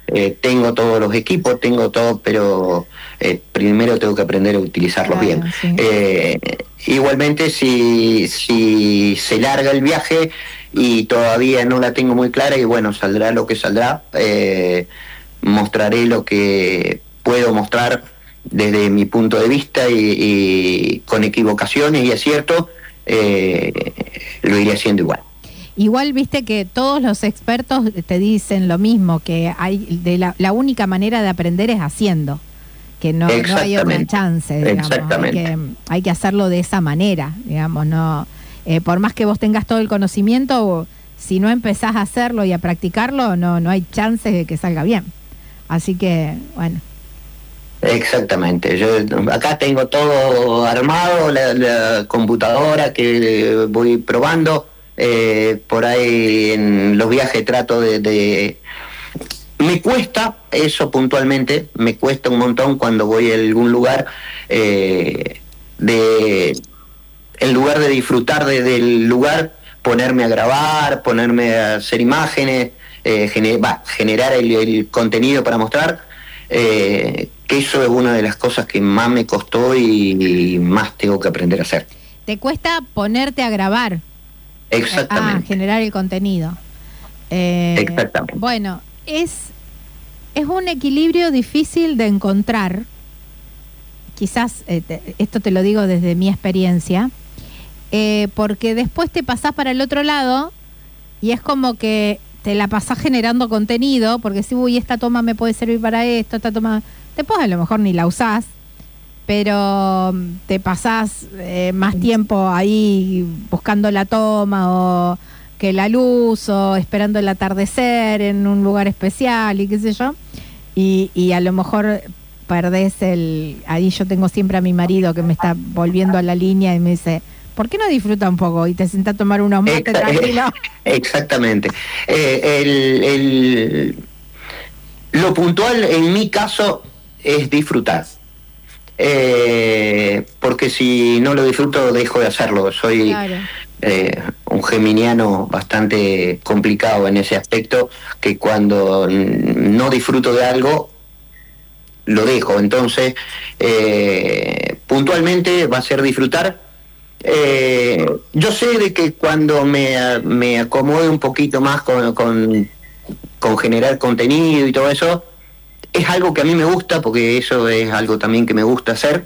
tengo todos los equipos, tengo todo, pero primero tengo que aprender a utilizarlos bien. Sí. Igualmente, si se larga el viaje y todavía no la tengo muy clara, y bueno, saldrá lo que saldrá, mostraré lo que puedo mostrar desde mi punto de vista y con equivocaciones y aciertos, lo iré haciendo igual. Igual viste que todos los expertos te dicen lo mismo, que hay la única manera de aprender es haciendo, que no hay otra chance, digamos. Exactamente. Hay que hacerlo de esa manera, digamos, no por más que vos tengas todo el conocimiento, si no empezás a hacerlo y a practicarlo, no hay chance de que salga bien. Así que, bueno. Exactamente, yo acá tengo todo armado, la computadora que voy probando, por ahí en los viajes trato de me cuesta eso puntualmente, me cuesta un montón cuando voy a algún lugar, en lugar de disfrutar del lugar, ponerme a grabar, ponerme a hacer imágenes, generar el contenido para mostrar, que eso es una de las cosas que más me costó y más tengo que aprender a hacer. ¿Te cuesta ponerte a grabar? Exactamente. Generar el contenido. Exactamente. Bueno, es un equilibrio difícil de encontrar. Quizás, esto te lo digo desde mi experiencia, porque después te pasás para el otro lado y es como que te la pasás generando contenido, porque si, uy, esta toma me puede servir para esto, esta toma, después a lo mejor ni la usás, pero te pasás más tiempo ahí buscando la toma o que la luz o esperando el atardecer en un lugar especial y qué sé yo, y a lo mejor perdés ahí yo tengo siempre a mi marido que me está volviendo a la línea y me dice, ¿por qué no disfruta un poco y te sentás a tomar unos mates tranquilo? Exactamente. Lo puntual en mi caso es disfrutar. Porque si no lo disfruto dejo de hacerlo. Soy claro. Un geminiano bastante complicado en ese aspecto, que cuando no disfruto de algo lo dejo. Entonces puntualmente va a ser disfrutar. Yo sé de que cuando me acomode un poquito más con generar contenido y todo eso, es algo que a mí me gusta, porque eso es algo también que me gusta hacer,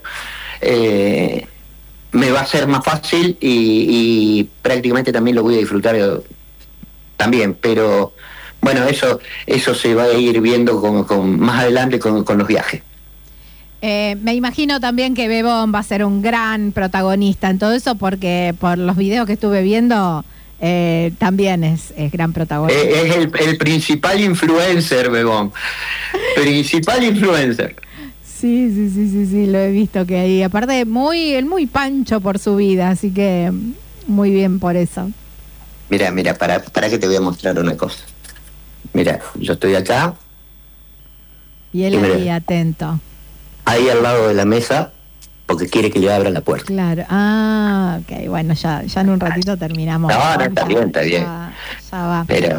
me va a ser más fácil y prácticamente también lo voy a disfrutar también, pero bueno, eso se va a ir viendo más adelante con los viajes. Me imagino también que Bebón va a ser un gran protagonista en todo eso, porque por los videos que estuve viendo también es gran protagonista. Es el principal influencer, Bebón. Principal influencer. Sí, lo he visto que ahí. Aparte, él muy pancho por su vida, así que muy bien por eso. Mira, para que te voy a mostrar una cosa. Mira, yo estoy acá. Y él ahí atento. Ahí al lado de la mesa, porque quiere que le abra la puerta. Claro, ok, bueno, ya en un ratito terminamos. No, está bien. Ya va. Pero...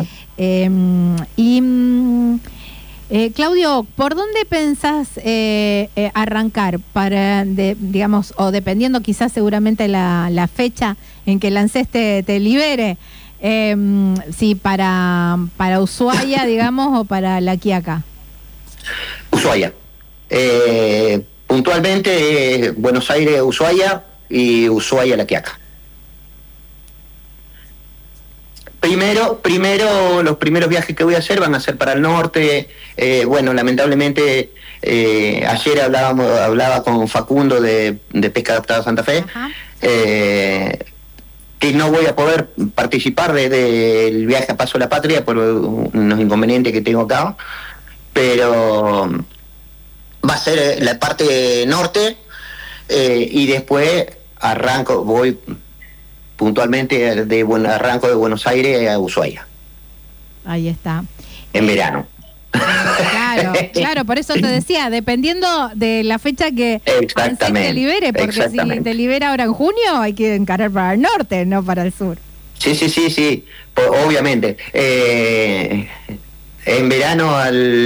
Claudio, ¿por dónde pensás arrancar para, digamos, o dependiendo quizás seguramente la fecha en que Lancés te libere, si para Ushuaia, digamos, o para La Quiaca? Ushuaia. Puntualmente Buenos Aires, Ushuaia y Ushuaia, La Quiaca. Primero los primeros viajes que voy a hacer van a ser para el norte. Bueno, lamentablemente ayer hablaba con Facundo de Pesca Adaptada Santa Fe, que no voy a poder participar del viaje a Paso a la Patria por unos inconvenientes que tengo acá, pero va a ser la parte norte, y después voy puntualmente arranco de Buenos Aires a Ushuaia. Ahí está. En verano. Claro, por eso te decía, dependiendo de la fecha que te libere, porque si te libera ahora en junio hay que encarar para el norte, no para el sur. Sí, obviamente. En verano